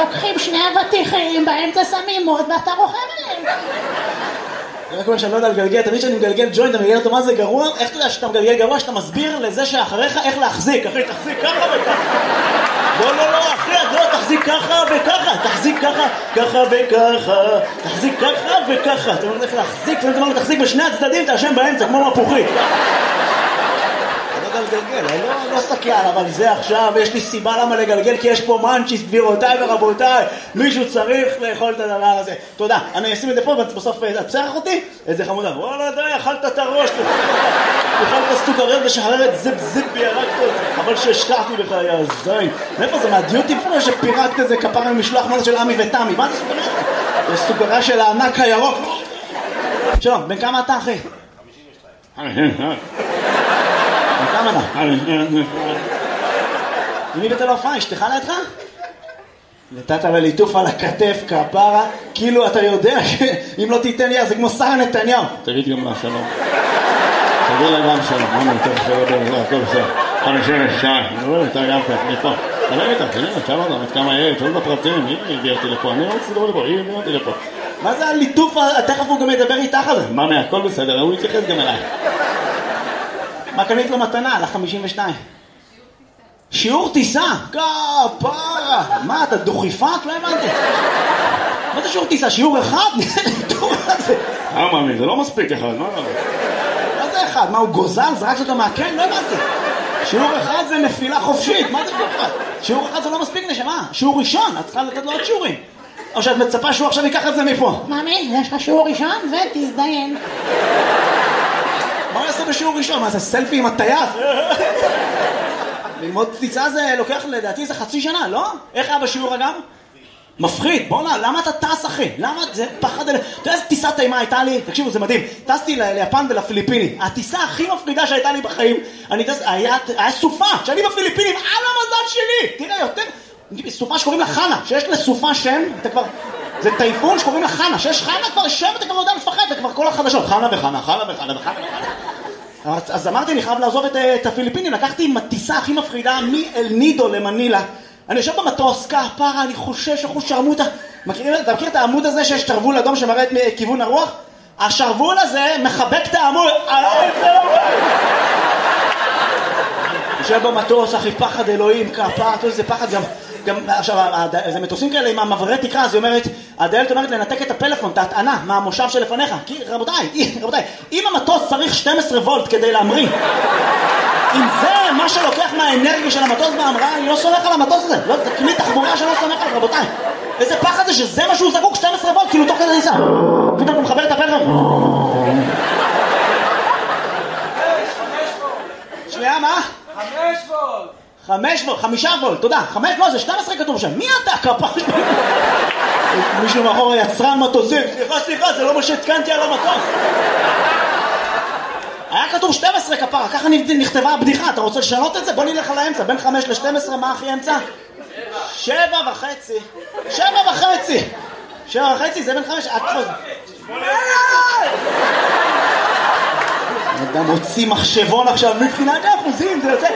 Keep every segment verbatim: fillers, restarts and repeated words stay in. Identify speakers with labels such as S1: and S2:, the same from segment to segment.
S1: לוקחים שני אבטיחים, באמצע שמים מוד ואתה רוכב עליהם.
S2: אני רק אומר שאני לא יודע לגלגל, תמיד שאני מגלגל ג'וינט, אני מגלגל אותו מה זה גרוע, איך אתה יודע שאתה מגלגל גרוע, שאתה מסביר לזה שאחריך איך להחזיק, אחי תחזיק ככה וככה. לא לא לא אחי, לא תחזיק ככה וככה, תחזיק ככה, ככה וככה, תחזיק ככה וככה. אתה אומר איך להחזיק, ואתה אומר תחזיק בשני הצדדים, אתה אשם באמצע כמו מפוחית. לגלגל, אני לא, לא סקל, אבל זה עכשיו, יש לי סיבה למה לגלגל, כי יש פה מנצ'יס, גבירותיי ורבותיי, מישהו צריך לאכול את הדבר הזה. תודה, אני אשים את זה פה, בסוף תצרח אותי, איזה חמודה, וואלה די, אכלת את הראש, אכלת סוכריות ושחררת זיפ זיפ בירקת, אבל שהשקעתי לך, יא זין. מאיפה זה, מהדיוטי פה שפירקת את זה כפרה ממשלוח מנה של עמי ותמי, מה זה סוכריה? זה סוכריה של הענק הירוק. שלום, בן כמה אתה אחי? חמישים ושתיים. כמה אתה? מי בית הלאופה? אשתך לידך? נתת לה ליטוף על הכתף כפרה, כאילו אתה יודע שאם לא תיתן לי זה כמו שרה נתניהו.
S3: תגיד גם לה שלום. תגיד לה גם שלום. מה נתן שלום בזה? הכל בסדר. חמישים ושתיים. אני רואה אותה גם כאן. אני פה. תלך איתה. תגיד לה, תשאל אותה. כמה יהיה? תשאל בפרטים. היא הביאה אותי לפה. אני לא רוצה לדבר לפה. היא הביאה אותי לפה.
S2: מה זה הליטוף? תכף הוא גם ידבר איתך על זה.
S3: מה מה? הכל בסדר. הוא יתייחס גם אליי.
S2: מה קנית לו מתנה על ה-חמישים ושתיים? שיעור טיסה? כפרה! מה, אתה דוכיפת? לא הבנתי. מה זה שיעור טיסה? שיעור אחד?
S3: אה, מאמי, זה לא מספיק אחד, מה?
S2: מה זה אחד? מה, הוא גוזל? זרק אותו מהקן? לא הבנתי. שיעור אחד זה נפילה חופשית. מה זה שיעור אחד? שיעור אחד זה לא מספיק נשמה. שיעור ראשון, את צריכה לתת לו עוד שיעורים. או שאת מצפה שהוא עכשיו ייקח את זה מפה.
S1: מאמי, יש לך שיעור ראשון ותזדיין.
S2: מה הוא יעשה בשיעור ראשון? מה זה סלפי עם הטייס? ללמוד טיסה זה לוקח לדעתי זה חצי שנה, לא? איך היה בשיעור אגב? מפחיד, בוא נע, למה אתה טס אחי? למה זה פחד? אתה יודע איזה טיסה טעימה הייתה לי? תקשיבו, זה מדהים. טסתי ליפן ולפיליפינים. הטיסה הכי מפחידה שהייתה לי בחיים, אני טס, היה, היה סופה, שאני בפיליפינים, על המזל שלי! תראה, יותר, סופה שקוראים לה חנה, שיש לסופה שם, אתה כבר... זה טייפון שקוראים לה חנה, שיש חנה כבר שם, אתה כבר לא יודע לפחד, זה כבר כל החדשות, חנה וחנה, חנה וחנה וחנה וחנה. אז אמרתי, אני חייב לעזוב את, את הפיליפינים, לקחתי עם הטיסה הכי מפחידה מאל נידו למנילה. אני יושב במטוס, כפרה, אני חושש, אחוז שרמוטה. מכיר, אתה מכיר את העמוד הזה שיש שרוול אדום שמראה את כיוון הרוח? השרוול הזה מחבק את העמוד. יושב במטוס, אחי, פחד אלוהים, כפרה, זה פחד גם... גם עכשיו, זה מטוסים כאלה עם המעברי תקרה, אז היא אומרת, הדיילת אומרת לנתק את הפלאפון, את ההטענה מהמושב שלפניך. כי רבותיי, רבותיי, אם המטוס צריך שתים עשרה וולט כדי להמריא, אם זה מה שלוקח מהאנרגיה של המטוס בהמראה, אני לא סומך על המטוס הזה. לא, זה כלי תחבורה שלא סומך על, רבותיי. איזה פחד זה שזה מה שהוא זקוק, שתים עשרה וולט, כאילו תוך כדי ניסה. פתאום הוא מחבר את הפלאפון. שנייה, מה?
S4: חמש וולט.
S2: חמש וולט, חמישה וולט, תודה. חמש, לא, זה שתים עשרה כתוב שם. מי אתה, כפרה? מישהו מאחור יצרן מטוסים. סליחה, סליחה, זה לא מה שהתקנתי על המטוס. היה כתוב שתים עשרה כפרה, ככה נכתבה הבדיחה. אתה רוצה לשנות את זה? בוא נלך על האמצע. בין חמש ל-שתים עשרה, מה הכי אמצע? שבע וחצי. שבע וחצי. שבע וחצי, זה בין חמש... אדם הוציא מחשבון עכשיו, מבחינת האחוזים, זה יוצא...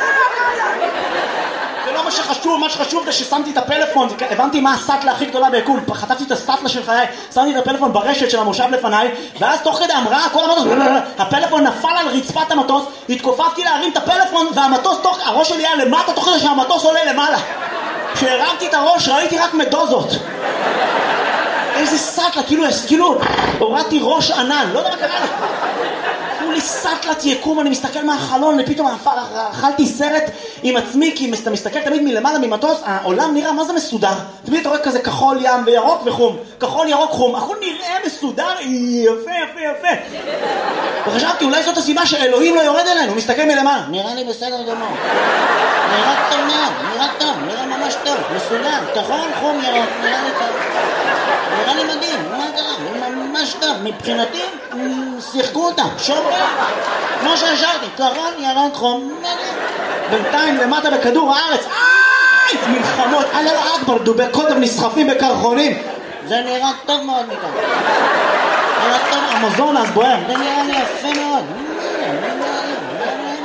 S2: זה לא מה שחשוב, מה שחשוב זה ששמתי את הפלאפון, הבנתי מה הסטלה הכי גדולה ביקום, חטפתי את הסטלה של חיי, שמתי את הפלאפון ברשת של המושב לפניי, ואז תוך כדי המראה, כל המטוס, הפלאפון נפל על רצפת המטוס, התכופפתי להרים את הפלאפון, והמטוס, הראש שלי היה למטה, תוך כדי שהמטוס עולה למעלה. כשהרמתי את הראש, ראיתי רק מדוזות. איזה סטלה, כאילו, כאילו, הורדתי ראש ענן, לא יודע מה קרה לי. לי סטלת יקום, אני מסתכל מהחלון, ופתאום אכלתי סרט עם עצמי, כי אתה מסתכל תמיד מלמעלה ממטוס, העולם נראה מה זה מסודר. תמיד אתה רואה כזה כחול ים וירוק וחום, כחול ירוק חום, הכל נראה מסודר, יפה יפה יפה. וחשבתי, אולי זאת הסיבה שאלוהים לא יורד אלינו, הוא מסתכל מלמעלה. נראה לי בסדר גמור. נראה טוב מאוד, נראה טוב, נראה ממש טוב, מסודר, כחול, חום, ירוק, נראה לי טוב. נראה לי מדהים, מה קרה? ממש טוב, מבחינתי, שיחקו אותם, שומרים, כמו שהשארתי, כחול, ירוק, חום, בינתיים למטה בכדור הארץ, איי, מלחמות, אללה אכבר, דובי קוטב נסחפים בקרחונים, זה נראה טוב מאוד מכאן, נראה טוב, המזונס בוער, זה נראה לי יפה מאוד,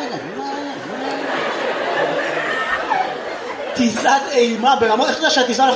S2: טיסת אימה ברמות, איך אתה יודע שהטיסה